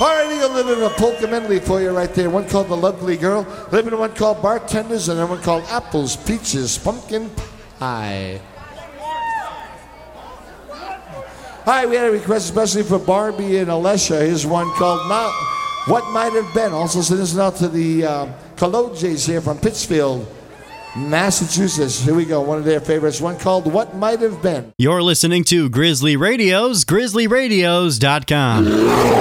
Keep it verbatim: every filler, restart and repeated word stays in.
All right, I got a little polka medley for you right there. One called The Lovely Girl, living one called Bartenders, and then one called Apples, Peaches, Pumpkin Pie. All right, we had a request especially for Barbie and Alessia. Here's one called Not What Might Have Been. Also send this out to the uh, Kolojes here from Pittsfield, Massachusetts. Here we go, one of their favorites, one called What Might Have Been. You're listening to Grizzly Radio's Grizzly Radios dot com.